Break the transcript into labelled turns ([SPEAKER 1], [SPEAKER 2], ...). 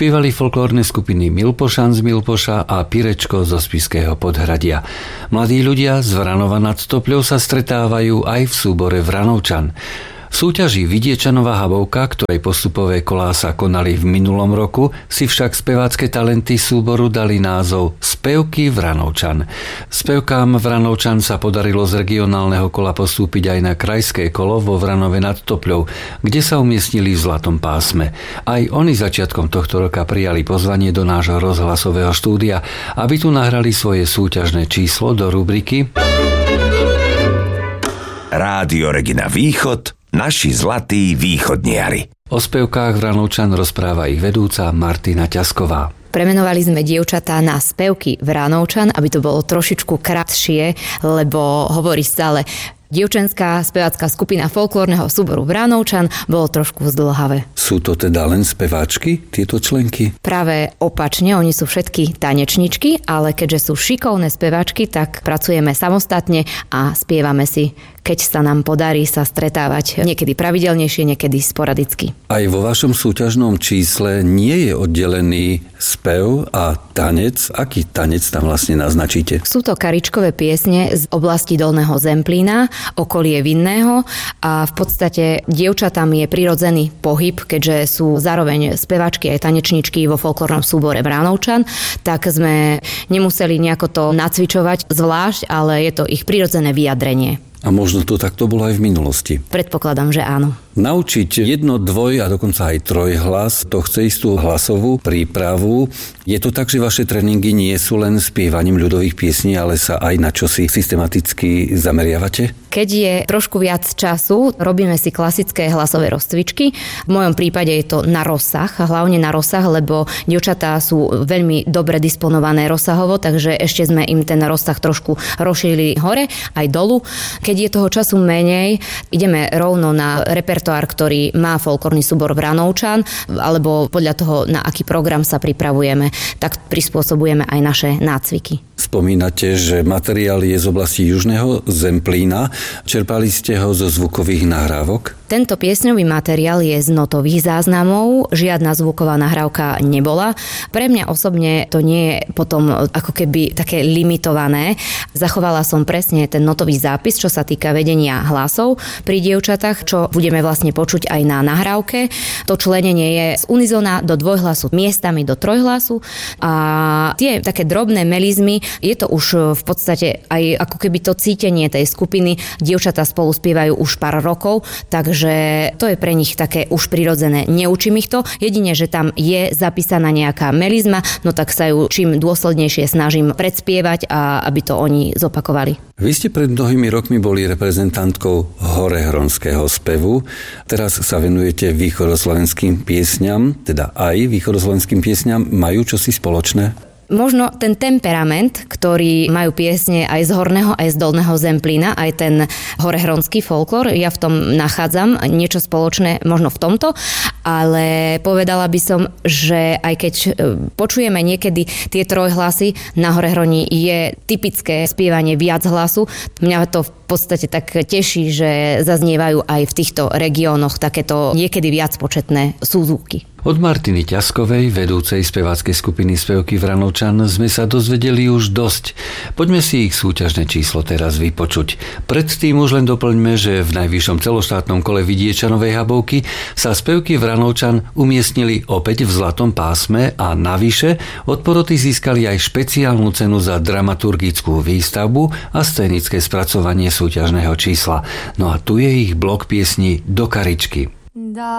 [SPEAKER 1] Spievali folklórne skupiny Milpošan z Milpoša a Pirečko zo Spišského Podhradia. Mladí ľudia z Vranova nad Topľou sa stretávajú aj v súbore Vranovčan. V súťaži Vidiečanová Habovka, ktorej postupové kolá sa konali v minulom roku, si však spevácké talenty súboru dali názov Spevky Vranovčan. Spevkám Vranovčan sa podarilo z regionálneho kola postúpiť aj na krajské kolo vo Vranove nad Topľou, kde sa umiestnili v zlatom pásme. Aj oni začiatkom tohto roka prijali pozvanie do nášho rozhlasového štúdia, aby tu nahrali svoje súťažné číslo do rubriky
[SPEAKER 2] Rádio Regina Východ, naši zlatí východniari.
[SPEAKER 1] O spevkách Vranovčan rozpráva ich vedúca Martina Ťasková.
[SPEAKER 3] Premenovali sme dievčatá na spevky Vranovčan, aby to bolo trošičku kratšie, lebo hovorí stále dievčenská spevácka skupina folklórneho súboru Vranovčan, bolo trošku zdĺhavé.
[SPEAKER 1] Sú to teda len speváčky, tieto členky?
[SPEAKER 3] Práve opačne, oni sú všetky tanečničky, ale keďže sú šikovné speváčky, tak pracujeme samostatne a spievame si, keď sa nám podarí sa stretávať niekedy pravidelnejšie, niekedy sporadicky.
[SPEAKER 1] Aj vo vašom súťažnom čísle nie je oddelený spev a tanec. Aký tanec tam vlastne naznačíte?
[SPEAKER 3] Sú to karičkové piesne z oblasti Dolného Zemplína, okolie Vinného a v podstate dievčatám je prirodzený pohyb, keďže sú zároveň speváčky aj tanečničky vo folklórnom súbore Vranovčan, tak sme nemuseli nejako to nacvičovať zvlášť, ale je to ich prirodzené vyjadrenie.
[SPEAKER 1] A možno to takto bolo aj v minulosti.
[SPEAKER 3] Predpokladám, že áno.
[SPEAKER 1] Naučiť jedno, dvoj a dokonca aj trojhlas, to chce istú hlasovú prípravu. Je to tak, že vaše tréningy nie sú len spievaním ľudových piesní, ale sa aj na čosi systematicky zameriavate?
[SPEAKER 3] Keď je trošku viac času, robíme si klasické hlasové rozcvičky. V mojom prípade je to na rozsah, hlavne na rozsah, lebo dievčatá sú veľmi dobre disponované rozsahovo, takže ešte sme im ten rozsah trošku rozšírili hore aj dolu. Keď je toho času menej, ideme rovno na repertoár, ktorý má folklórny súbor Vranovčan, alebo podľa toho, na aký program sa pripravujeme, tak prispôsobujeme aj naše nácviky.
[SPEAKER 1] Spomínate, že materiál je z oblasti Južného Zemplína. Čerpali ste ho zo zvukových nahrávok?
[SPEAKER 3] Tento piesňový materiál je z notových záznamov, žiadna zvuková nahrávka nebola. Pre mňa osobne to nie je potom ako keby také limitované. Zachovala som presne ten notový zápis, čo sa týka vedenia hlasov pri dievčatách, čo budeme vlastne počuť aj na nahrávke. To členenie je z unizóna do dvojhlasu, miestami do trojhlasu a tie také drobné melizmy, je to už v podstate aj ako keby to cítenie tej skupiny. Dievčatá spolu spievajú už pár rokov, takže to je pre nich také už prirodzené. Neučím ich to, jedine, že tam je zapísaná nejaká melizma, no tak sa ju čím dôslednejšie snažím predspievať a aby to oni zopakovali.
[SPEAKER 1] Vy ste pred mnohými rokmi boli reprezentantkou horehronského spevu. Teraz sa venujete východoslovenským piesňam, teda aj východoslovenským piesňam. Majú čosi spoločné?
[SPEAKER 3] Možno ten temperament, ktorý majú piesne aj z horného, aj z dolného Zemplína, aj ten horehronský folklór, ja v tom nachádzam niečo spoločné možno v tomto, ale povedala by som, že aj keď počujeme niekedy tie trojhlasy, na Horehroni je typické spievanie viac hlasu. Mňa to v podstate tak teší, že zaznievajú aj v týchto regiónoch takéto niekedy viac početné súzvuky.
[SPEAKER 1] Od Martiny Ťaskovej, vedúcej speváckej skupiny Spevky Vranovčan, sme sa dozvedeli už dosť. Poďme si ich súťažné číslo teraz vypočuť. Predtým už len doplňme, že v najvyššom celoštátnom kole Vidiečanovej Habovky sa Spevky Vranovčan umiestnili opäť v zlatom pásme a navyše od poroty získali aj špeciálnu cenu za dramaturgickú výstavbu a scénické spracovanie súťažného čísla. No a tu je ich blok piesni Do karičky.